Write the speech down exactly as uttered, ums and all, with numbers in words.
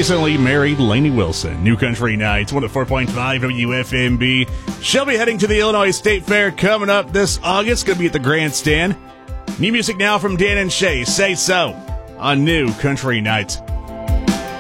recently married Lainey Wilson. New Country Nights, one oh four point five W F M B. She'll be heading to the Illinois State Fair coming up this August. Going to be at the Grandstand. New music now from Dan and Shay. Say So on New Country Nights.